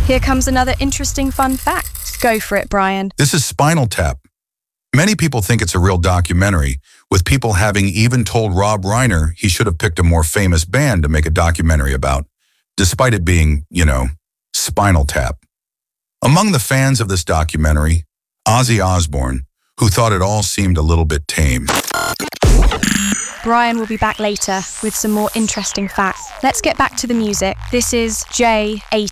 Here comes another interesting fun fact. Go for it, Brian. This is Spinal Tap. Many people think it's a real documentary, with people having even told Rob Reiner he should have picked a more famous band to make a documentary about, despite it being, Spinal Tap. Among the fans of this documentary, Ozzy Osbourne, who thought it all seemed a little bit tame. Brian will be back later with some more interesting facts. Let's get back to the music. This is J80.